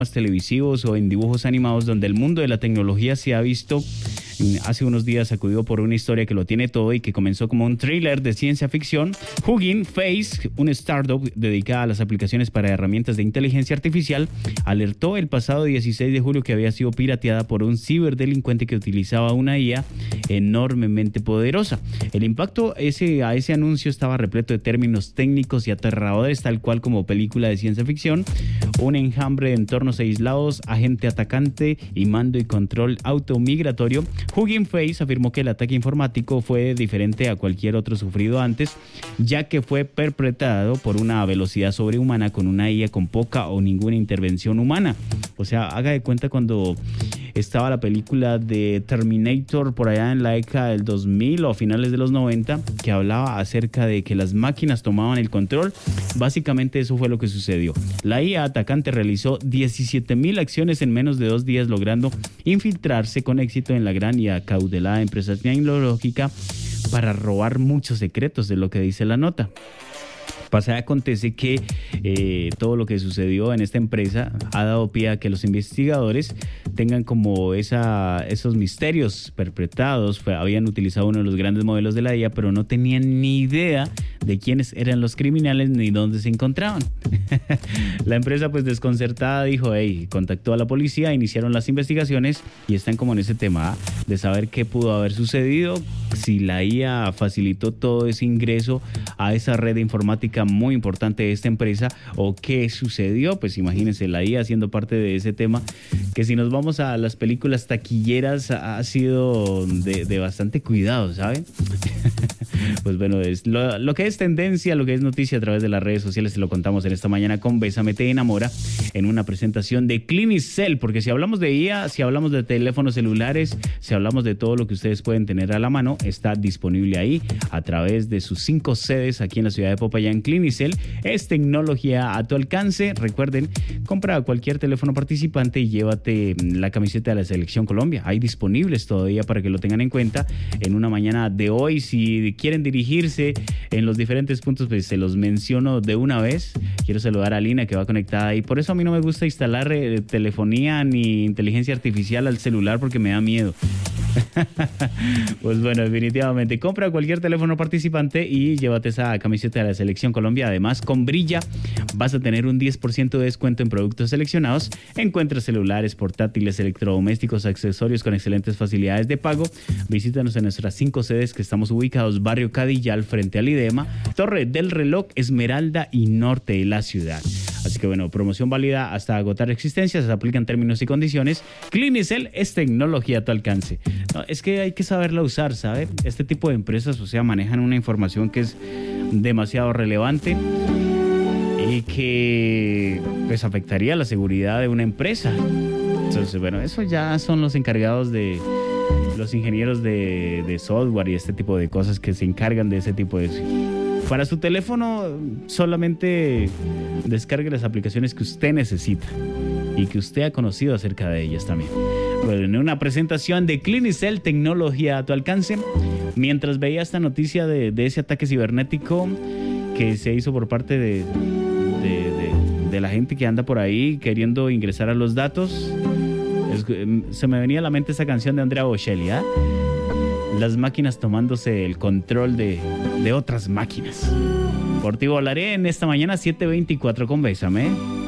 televisivos o en dibujos animados donde el mundo de la tecnología se ha visto hace unos días sacudido por una historia que lo tiene todo y que comenzó como un thriller de ciencia ficción. Hugging Face, una startup dedicada a las aplicaciones para herramientas de inteligencia artificial, alertó el pasado 16 de julio que había sido pirateada por un ciberdelincuente que utilizaba una IA enormemente poderosa. El impacto a ese anuncio estaba repleto de términos técnicos y aterradores, tal cual como película de ciencia ficción. Un enjambre de entornos aislados, agente atacante y mando y control automigratorio. Hugging Face afirmó que el ataque informático fue diferente a cualquier otro sufrido antes, ya que fue perpetrado por una velocidad sobrehumana con una IA con poca o ninguna intervención humana. O sea, haga de cuenta cuando estaba la película de Terminator por allá en la década del 2000 o a finales de los 90, que hablaba acerca de que las máquinas tomaban el control. Básicamente eso fue lo que sucedió. La IA atacante realizó 17,000 acciones en menos de 2 días, logrando infiltrarse con éxito en la gran y acaudalada empresa tecnológica para robar muchos secretos, de lo que dice la nota. Pasa y acontece que todo lo que sucedió en esta empresa ha dado pie a que los investigadores tengan como esos misterios perpetrados. Habían utilizado uno de los grandes modelos de la IA, pero no tenían ni idea de quiénes eran los criminales ni dónde se encontraban. La empresa, pues desconcertada, dijo, contactó a la policía, iniciaron las investigaciones y están como en ese tema de saber qué pudo haber sucedido, si la IA facilitó todo ese ingreso a esa red informática muy importante de esta empresa o qué sucedió. Pues imagínense, la IA siendo parte de ese tema, que si nos vamos a las películas taquilleras ha sido de bastante cuidado, ¿saben? Pues bueno, es lo que es tendencia, lo que es noticia a través de las redes sociales, se lo contamos en esta mañana con Bésame Te Enamora, en una presentación de Clinicel, porque si hablamos de IA, si hablamos de teléfonos celulares, si hablamos de todo lo que ustedes pueden tener a la mano, está disponible ahí a través de sus 5 sedes aquí en la ciudad de Popayán. Clinicel es tecnología a tu alcance. Recuerden, compra cualquier teléfono participante y llévate la camiseta de la Selección Colombia. Hay disponibles todavía para que lo tengan en cuenta en una mañana de hoy. Si quieren dirigirse en los diferentes puntos, pues se los menciono de una vez. Quiero saludar a Lina, que va conectada ahí. Por eso a mí no me gusta instalar telefonía ni inteligencia artificial al celular, porque me da miedo. Pues bueno, definitivamente compra cualquier teléfono participante y llévate esa camiseta de la Selección Colombia. Además, con Brilla vas a tener un 10% de descuento en productos seleccionados. Encuentra celulares, portátiles, electrodomésticos, accesorios con excelentes facilidades de pago. Visítanos en nuestras 5 sedes, que estamos ubicados Barrio Cadillal frente al IDEMA, Torre del Reloj, Esmeralda y Norte de la ciudad. Así que bueno, promoción válida hasta agotar existencias, se aplican términos y condiciones. Clinicel es tecnología a tu alcance. No, es que hay que saberla usar, ¿sabe? Este tipo de empresas, o sea, manejan una información que es demasiado relevante y que pues afectaría la seguridad de una empresa. Entonces, bueno, eso ya son los encargados de los ingenieros de software y este tipo de cosas que se encargan de ese tipo de... Para su teléfono solamente descargue las aplicaciones que usted necesita y que usted ha conocido acerca de ellas también. Bueno, en una presentación de Clinicel, tecnología a tu alcance, mientras veía esta noticia de ese ataque cibernético que se hizo por parte de la gente que anda por ahí queriendo ingresar a los datos, se me venía a la mente esa canción de Andrea Bocelli, ¿eh? Las máquinas tomándose el control de otras máquinas. Por ti volaré en esta mañana 7:24 con Bésame.